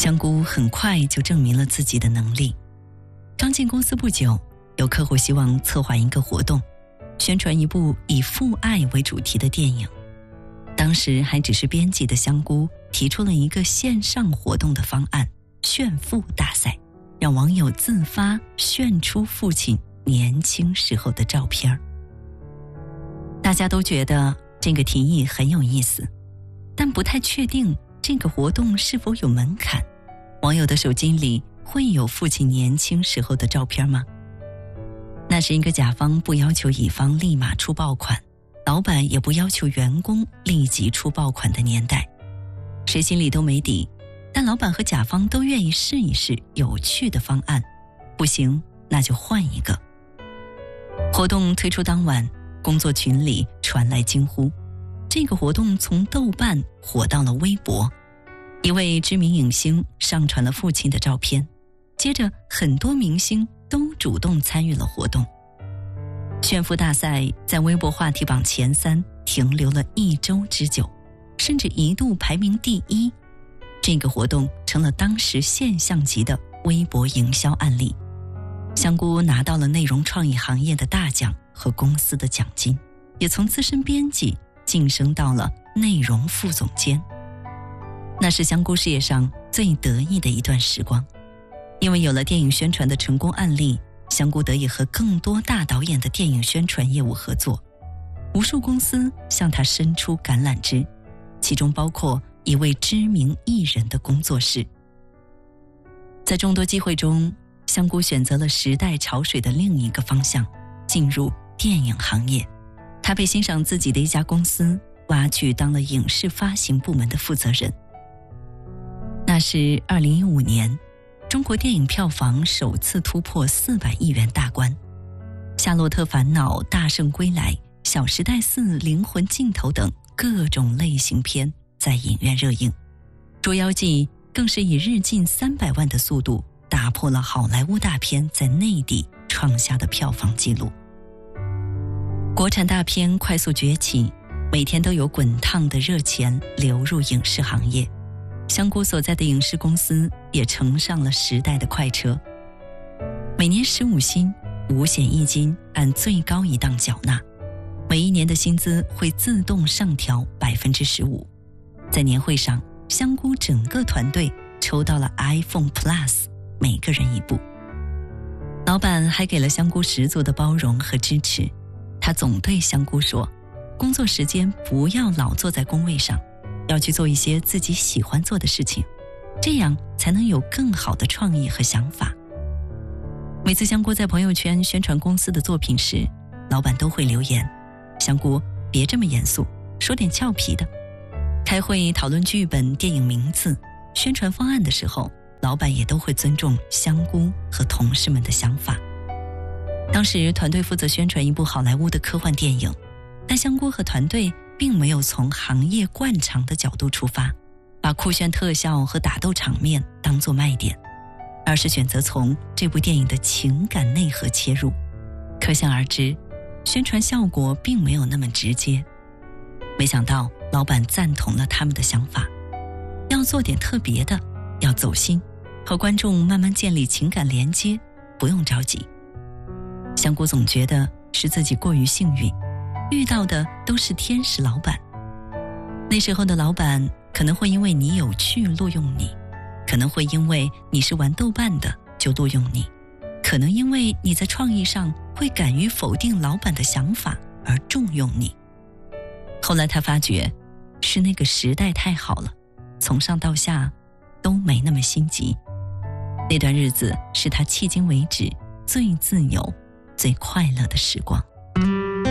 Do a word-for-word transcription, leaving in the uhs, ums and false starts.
香菇很快就证明了自己的能力。刚进公司不久，有客户希望策划一个活动，宣传一部以父爱为主题的电影。当时还只是编辑的香菇提出了一个线上活动的方案，炫父大赛，让网友自发炫出父亲年轻时候的照片。大家都觉得这个提议很有意思，但不太确定这个活动是否有门槛。网友的手机里会有父亲年轻时候的照片吗？那是一个甲方不要求乙方立马出爆款，老板也不要求员工立即出爆款的年代，谁心里都没底，但老板和甲方都愿意试一试有趣的方案，不行那就换一个。活动推出当晚，工作群里传来惊呼，这个活动从豆瓣火到了微博，一位知名影星上传了父亲的照片，接着很多明星都主动参与了活动。炫富大赛在微博话题榜前三停留了一周之久，甚至一度排名第一。这个活动成了当时现象级的微博营销案例。香菇拿到了内容创意行业的大奖和公司的奖金，也从资深编辑晋升到了内容副总监。那是香菇事业上最得意的一段时光，因为有了电影宣传的成功案例，香菇得以和更多大导演的电影宣传业务合作，无数公司向他伸出橄榄枝，其中包括一位知名艺人的工作室。在众多机会中，香菇选择了时代潮水的另一个方向，进入电影行业。他被欣赏自己的一家公司挖去当了影视发行部门的负责人。那是二零一五年，中国电影票房首次突破四百亿元大关，《夏洛特烦恼》《大圣归来》《小时代四》《灵魂尽头》等各种类型片在影院热映，《捉妖记》更是以日进三百万的速度打破了好莱坞大片在内地创下的票房纪录。国产大片快速崛起，每天都有滚烫的热钱流入影视行业，香菇所在的影视公司也乘上了时代的快车。每年十五薪，五险一金按最高一档缴纳，每一年的薪资会自动上调百分之十五。在年会上，香菇整个团队抽到了 iPhone Plus， 每个人一部。老板还给了香菇十足的包容和支持，他总对香菇说，工作时间不要老坐在工位上，要去做一些自己喜欢做的事情，这样才能有更好的创意和想法。每次香菇在朋友圈宣传公司的作品时，老板都会留言，香菇别这么严肃，说点俏皮的。开会讨论剧本、电影名字、宣传方案的时候，老板也都会尊重香菇和同事们的想法。当时团队负责宣传一部好莱坞的科幻电影，但香菇和团队并没有从行业惯常的角度出发，把酷炫特效和打斗场面当作卖点，而是选择从这部电影的情感内核切入。可想而知，宣传效果并没有那么直接。没想到老板赞同了他们的想法，要做点特别的，要走心，和观众慢慢建立情感连接，不用着急。香菇总觉得是自己过于幸运，遇到的都是天使老板。那时候的老板可能会因为你有趣录用你，可能会因为你是玩豆瓣的就录用你，可能因为你在创意上会敢于否定老板的想法而重用你。后来他发觉是那个时代太好了，从上到下都没那么心急。那段日子是他迄今为止最自由最快乐的时光。